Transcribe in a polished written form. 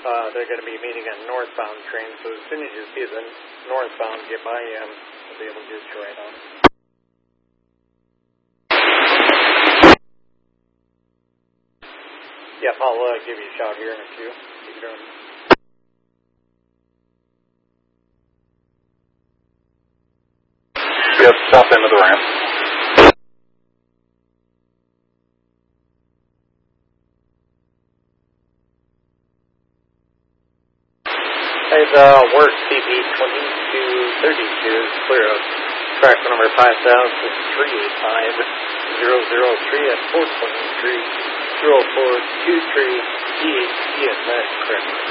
They're going to be meeting on northbound train, so as soon as you see the northbound get by you, we'll be able to get you right on. Yep, I'll give you a shout here in a few. Keep it going. Yep, south end of the ramp. Hey, the work CB 2232 is clear of track number 5385-003 at 423-0423 EHC, is that correct?